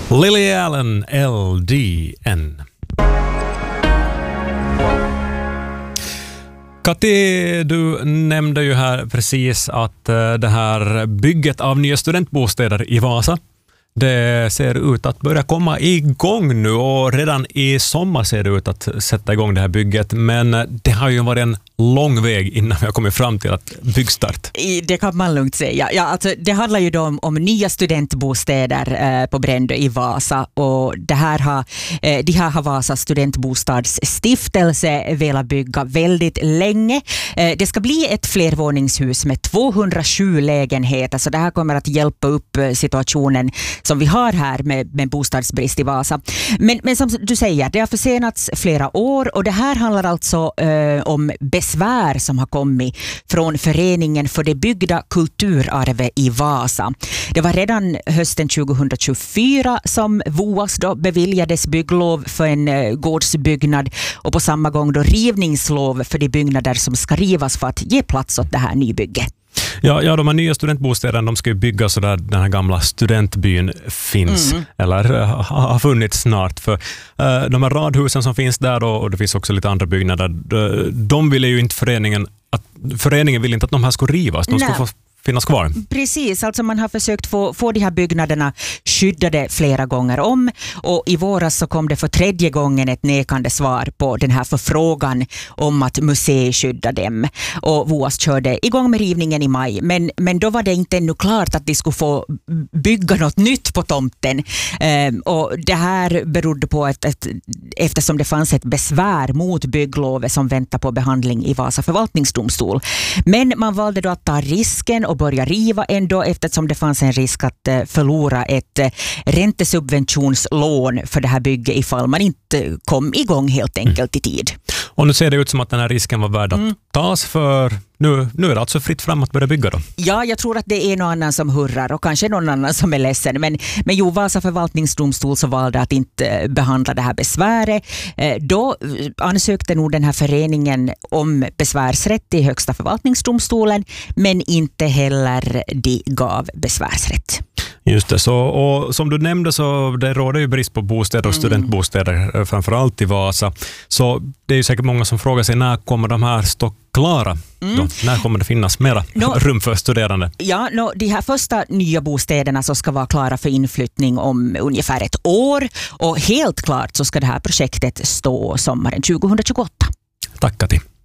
Lily Allen, LDN. Kati, du nämnde ju här precis att det här bygget av nya studentbostäder i Vasa, det ser ut att börja komma igång nu och redan i sommar ser det ut att sätta igång det här bygget. Men det har ju varit en lång väg innan vi har kommit fram till att byggstart. Det kan man lugnt säga. Ja, alltså, det handlar ju då om nya studentbostäder på Brändö i Vasa. Och det här har Vasa studentbostadsstiftelse velat bygga väldigt länge. Det ska bli ett flervåningshus med 207 lägenheter. Så det här kommer att hjälpa upp situationen som vi har här med bostadsbrist i Vasa. Men som du säger, det har försenats flera år och det här handlar alltså om besvär som har kommit från Föreningen för det byggda kulturarvet i Vasa. Det var redan hösten 2024 som VOAS då beviljades bygglov för en gårdsbyggnad och på samma gång då rivningslov för de byggnader som ska rivas för att ge plats åt det här nybygget. Ja, de här nya studentbostäderna, de ska ju byggas så där den här gamla studentbyn finns eller har funnits snart. För de här radhusen som finns där och det finns också lite andra byggnader, de ville ju inte föreningen vill inte att de här ska rivas. De ska få finnas kvar. Precis, alltså man har försökt få de här byggnaderna skyddade flera gånger om och i våras så kom det för 3:e gången ett nekande svar på den här förfrågan om att museet skydda dem. Och VOAS körde igång med rivningen i maj, men då var det inte ännu klart att de skulle få bygga något nytt på tomten. Och det här berodde på att eftersom det fanns ett besvär mot bygglovet som väntar på behandling i Vasa förvaltningsdomstol. Men man valde då att ta risken och börja riva ändå eftersom det fanns en risk att förlora ett räntesubventionslån för det här bygget ifall man inte kom igång helt enkelt i tid. Och nu ser det ut som att den här risken var värd att tas för nu är det alltså fritt fram att börja bygga då. Ja, jag tror att det är någon annan som hurrar och kanske någon annan som är ledsen. Men Vasa förvaltningsdomstol så valde att inte behandla det här besväret. Då ansökte nog den här föreningen om besvärsrätt i högsta förvaltningsdomstolen men inte heller de gav besvärsrätt. Just det, och som du nämnde så det råder ju brist på bostäder och studentbostäder framförallt i Vasa. Så det är ju säkert många som frågar sig när kommer de här stå klara? När kommer det finnas mera rum för studerande? Ja, de här första nya bostäderna så ska vara klara för inflyttning om ungefär ett år och helt klart så ska det här projektet stå sommaren 2028. Tack Kati.